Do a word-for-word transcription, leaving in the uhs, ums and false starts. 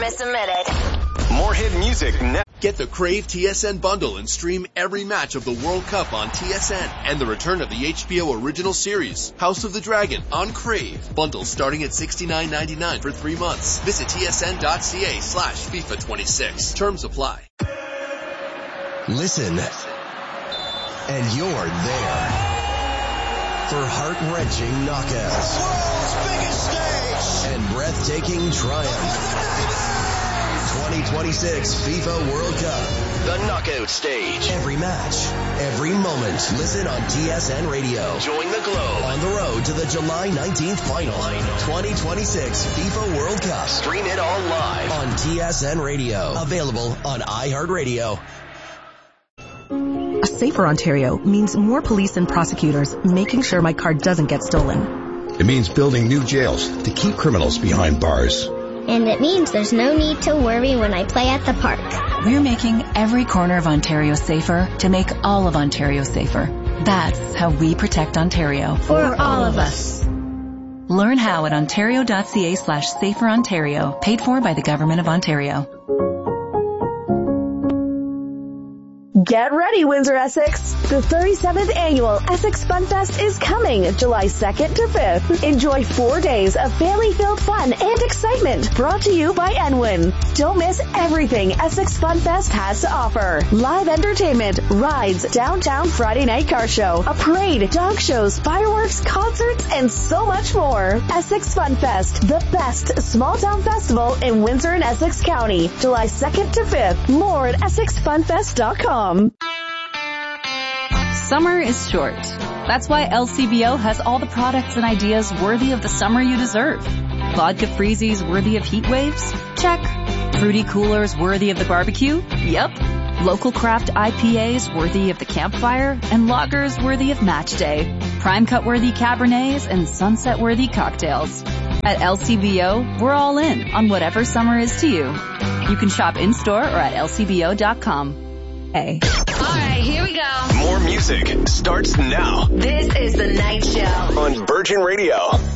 miss a minute. More hit music now. Get the Crave T S N bundle and stream every match of the World Cup on T S N and the return of the H B O original series, House of the Dragon, on Crave. Bundle starting at sixty-nine ninety-nine for three months. Visit tsn.ca slash FIFA twenty-six. Terms apply. Listen, and you're there for heart-wrenching knockouts. World's biggest stage! And breathtaking triumph. twenty twenty-six FIFA World Cup. The knockout stage. Every match, every moment. Listen on T S N Radio. Join the Globe on the road to the July nineteenth final. twenty twenty-six FIFA World Cup. Stream it all live on T S N Radio. Available on iHeartRadio. A safer Ontario means more police and prosecutors making sure my car doesn't get stolen. It means building new jails to keep criminals behind bars. And it means there's no need to worry when I play at the park. We're making every corner of Ontario safer to make all of Ontario safer. That's how we protect Ontario. For, For all of us. Learn how at ontario.ca slash safer Ontario. Paid for by the Government of Ontario. Get ready, Windsor-Essex. The thirty-seventh Annual Essex Fun Fest is coming July second to fifth. Enjoy four days of family-filled fun and excitement brought to you by Enwin. Don't miss everything Essex Fun Fest has to offer. Live entertainment, rides, downtown Friday night car show, a parade, dog shows, fireworks, concerts, and so much more. Essex Fun Fest, the best small-town festival in Windsor and Essex County. July second to fifth. More at essex fun fest dot com. Summer is short. That's why L C B O has all the products and ideas worthy of the summer you deserve. Vodka freezies worthy of heat waves? Check. Fruity coolers worthy of the barbecue? Yep. Local craft I P As worthy of the campfire? And lagers worthy of match day. Prime cut worthy Cabernets and sunset worthy cocktails. At L C B O, we're all in on whatever summer is to you. You can shop in-store or at L C B O dot com. Hey. All right, here we go. More music starts now. This is The Night Show on Virgin Radio.